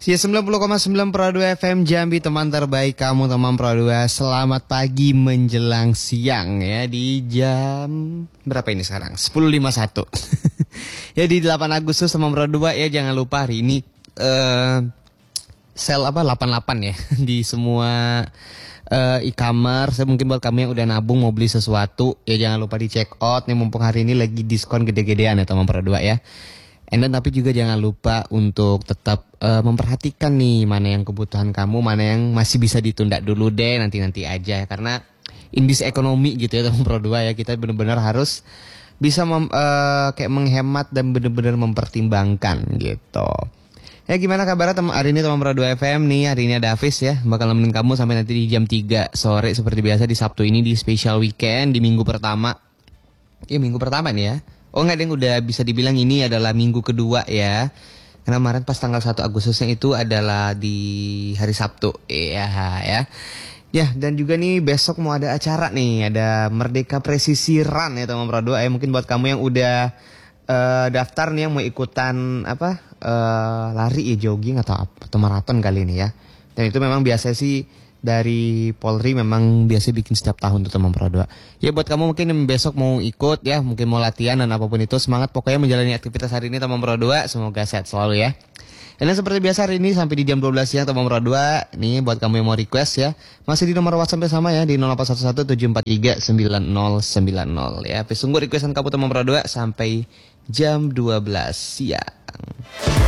Ya 90,9 Pro 2 FM Jambi, teman terbaik kamu teman Pro 2. Selamat pagi menjelang siang ya di jam berapa ini sekarang? 10.51. Ya di 8 Agustus teman Pro 2 ya, jangan lupa hari ini sale 88 ya di semua e-commerce. Mungkin buat kamu yang udah nabung mau beli sesuatu ya jangan lupa di check out nih, mumpung hari ini lagi diskon gede-gedean ya teman Pro 2 ya. And then, tapi juga jangan lupa untuk tetap memperhatikan nih mana yang kebutuhan kamu, mana yang masih bisa ditunda dulu deh, nanti aja. Karena in this ekonomi gitu ya teman Pro 2 ya, kita benar-benar harus bisa kayak menghemat dan benar-benar mempertimbangkan gitu. Ya gimana kabarnya hari ini teman Pro 2 FM nih, hari ini ada Hafiz ya, bakal nemenin kamu sampai nanti di jam 3 sore seperti biasa di Sabtu ini di special weekend di minggu pertama. Ya minggu pertama nih ya. Oh enggak, yang udah bisa dibilang ini adalah minggu kedua ya. Karena kemarin pas tanggal 1 Agustusnya itu adalah di hari Sabtu. Iya ya. Ya dan juga nih besok mau ada acara nih, ada Merdeka Presisi Run ya teman Pro 2 ya. Mungkin buat kamu yang udah daftar nih yang mau ikutan lari ya, jogging atau maraton kali ini ya. Dan itu memang biasa sih dari Polri memang biasa bikin setiap tahun tuh teman Pro 2. Ya buat kamu mungkin yang besok mau ikut ya, mungkin mau latihan dan apapun itu, semangat pokoknya menjalani aktivitas hari ini teman Pro 2. Semoga sehat selalu ya. Dan seperti biasa hari ini sampai di jam 12 siang teman Pro 2. Nih buat kamu yang mau request ya, masih di nomor WhatsApp sama ya di 0811 743 9090 ya. Tunggu requestan kamu teman Pro 2 sampai jam 12 siang.